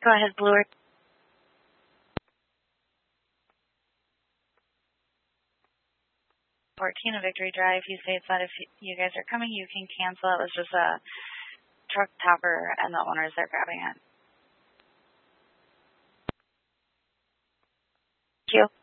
Go ahead, Blue. Tina Victory Drive. He states that if you guys are coming, you can cancel. It was just a truck topper and the owners are grabbing it. Thank you.